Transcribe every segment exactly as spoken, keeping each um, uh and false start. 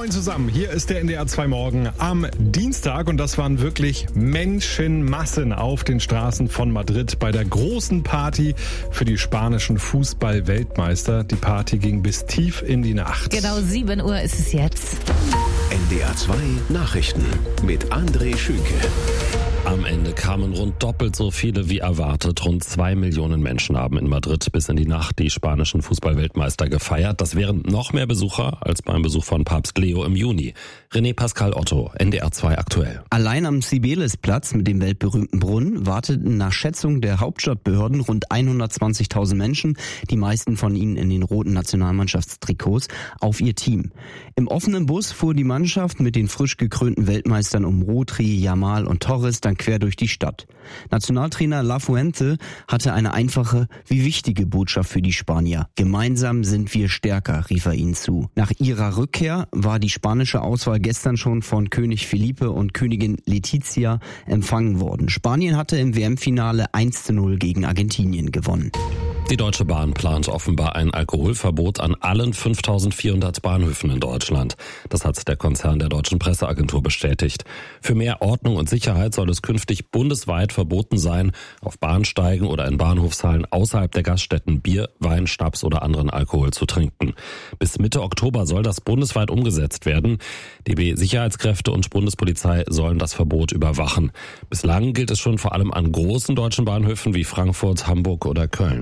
Moin zusammen, hier ist der N D R zwei Morgen am Dienstag und das waren wirklich Menschenmassen auf den Straßen von Madrid bei der großen Party für die spanischen Fußball-Weltmeister. Die Party ging bis tief in die Nacht. Genau sieben Uhr ist es jetzt. N D R zwei Nachrichten mit André Schünke. Am Ende kamen rund doppelt so viele wie erwartet. Rund zwei Millionen Menschen haben in Madrid bis in die Nacht die spanischen Fußballweltmeister gefeiert. Das wären noch mehr Besucher als beim Besuch von Papst Leo im Juni. René Pascal Otto, N D R zwei aktuell. Allein am Cibeles-Platz mit dem weltberühmten Brunnen warteten nach Schätzung der Hauptstadtbehörden rund hundertzwanzigtausend Menschen, die meisten von ihnen in den roten Nationalmannschaftstrikots, auf ihr Team. Im offenen Bus fuhr die Mannschaft mit den frisch gekrönten Weltmeistern um Rodri, Yamal und Torres dann quer durch die Stadt. Nationaltrainer Lafuente hatte eine einfache wie wichtige Botschaft für die Spanier. Gemeinsam sind wir stärker, rief er ihnen zu. Nach ihrer Rückkehr war die spanische Auswahl gestern schon von König Felipe und Königin Letizia empfangen worden. Spanien hatte im W M-Finale eins zu null gegen Argentinien gewonnen. Die Deutsche Bahn plant offenbar ein Alkoholverbot an allen fünftausendvierhundert Bahnhöfen in Deutschland. Das hat der Konzern der Deutschen Presseagentur bestätigt. Für mehr Ordnung und Sicherheit soll es künftig bundesweit verboten sein, auf Bahnsteigen oder in Bahnhofshallen außerhalb der Gaststätten Bier, Wein, Schnaps oder anderen Alkohol zu trinken. Bis Mitte Oktober soll das bundesweit umgesetzt werden. D B Sicherheitskräfte und Bundespolizei sollen das Verbot überwachen. Bislang gilt es schon vor allem an großen deutschen Bahnhöfen wie Frankfurt, Hamburg oder Köln.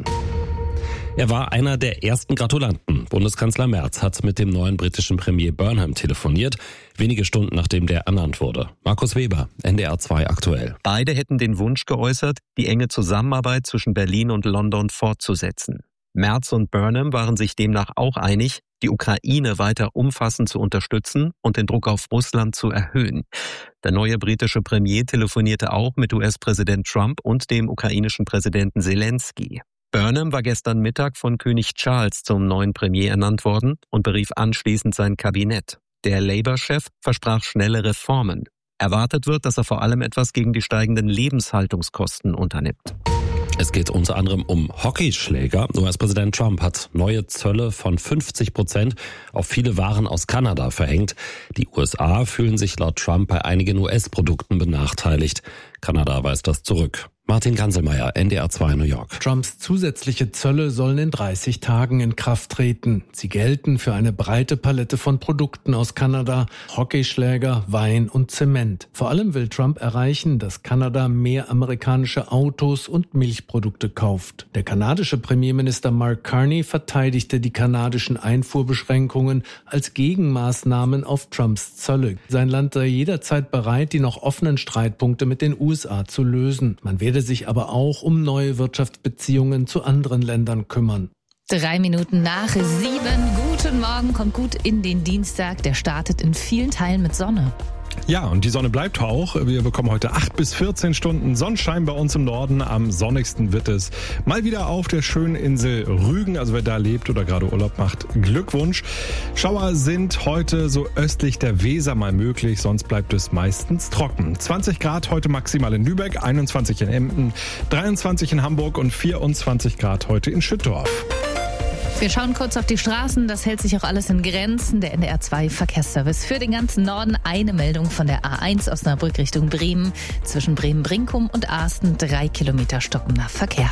Er war einer der ersten Gratulanten. Bundeskanzler Merz hat mit dem neuen britischen Premier Burnham telefoniert, wenige Stunden nachdem der ernannt wurde. Markus Weber, N D R zwei aktuell. Beide hätten den Wunsch geäußert, die enge Zusammenarbeit zwischen Berlin und London fortzusetzen. Merz und Burnham waren sich demnach auch einig, die Ukraine weiter umfassend zu unterstützen und den Druck auf Russland zu erhöhen. Der neue britische Premier telefonierte auch mit U S-Präsident Trump und dem ukrainischen Präsidenten Zelensky. Burnham war gestern Mittag von König Charles zum neuen Premier ernannt worden und berief anschließend sein Kabinett. Der Labour-Chef versprach schnelle Reformen. Erwartet wird, dass er vor allem etwas gegen die steigenden Lebenshaltungskosten unternimmt. Es geht unter anderem um Hockeyschläger. U S-Präsident Trump hat neue Zölle von fünfzig Prozent auf viele Waren aus Kanada verhängt. Die U S A fühlen sich laut Trump bei einigen U S-Produkten benachteiligt. Kanada weist das zurück. Martin Ganselmeier, N D R zwei New York. Trumps zusätzliche Zölle sollen in dreißig Tagen in Kraft treten. Sie gelten für eine breite Palette von Produkten aus Kanada, Hockeyschläger, Wein und Zement. Vor allem will Trump erreichen, dass Kanada mehr amerikanische Autos und Milchprodukte kauft. Der kanadische Premierminister Mark Carney verteidigte die kanadischen Einfuhrbeschränkungen als Gegenmaßnahmen auf Trumps Zölle. Sein Land sei jederzeit bereit, die noch offenen Streitpunkte mit den U S A zu lösen. Man werde sich aber auch um neue Wirtschaftsbeziehungen zu anderen Ländern kümmern. Drei Minuten nach sieben. Guten Morgen, kommt gut in den Dienstag. Der startet in vielen Teilen mit Sonne. Ja, und die Sonne bleibt auch. Wir bekommen heute acht bis vierzehn Stunden Sonnenschein bei uns im Norden. Am sonnigsten wird es mal wieder auf der schönen Insel Rügen. Also wer da lebt oder gerade Urlaub macht, Glückwunsch. Schauer sind heute so östlich der Weser mal möglich, sonst bleibt es meistens trocken. zwanzig Grad heute maximal in Lübeck, einundzwanzig in Emden, dreiundzwanzig in Hamburg und vierundzwanzig Grad heute in Schüttorf. Wir schauen kurz auf die Straßen, das hält sich auch alles in Grenzen. Der N D R zwei Verkehrsservice für den ganzen Norden. Eine Meldung von der A eins Osnabrück Richtung Bremen. Zwischen Bremen-Brinkum und Asten drei Kilometer stockender Verkehr.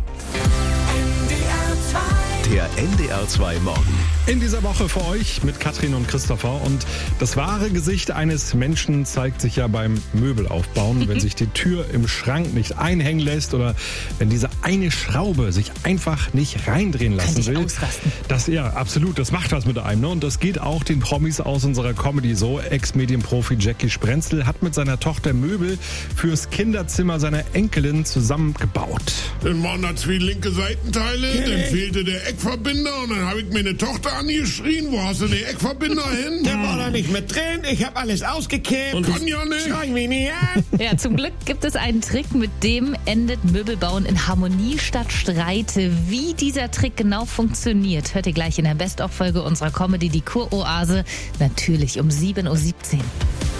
Der N D R zwei Morgen. In dieser Woche für euch mit Katrin und Christopher. Und das wahre Gesicht eines Menschen zeigt sich ja beim Möbelaufbauen, wenn sich die Tür im Schrank nicht einhängen lässt oder wenn diese eine Schraube sich einfach nicht reindrehen lassen will. Ausrasten. Das, ja, absolut. Das macht was mit einem. Ne? Und das geht auch den Promis aus unserer Comedy so. Ex-Medienprofi Jackie Sprenzel hat mit seiner Tochter Möbel fürs Kinderzimmer seiner Enkelin zusammengebaut. Dann waren da zwei linke Seitenteile, ja, dann fehlte der Eckverbinder und dann habe ich meine Tochter angeschrien, wo hast du den Eckverbinder hin? Der war da nicht mit drin, ich habe alles ausgekippt. Und kann ja nicht. Schrei mich nicht an. Ja, zum Glück gibt es einen Trick, mit dem endet Möbelbauen in Harmonie statt Streite. Wie dieser Trick genau funktioniert, hört ihr gleich in der Best-of-Folge unserer Comedy Die Kuroase, natürlich um sieben Uhr siebzehn.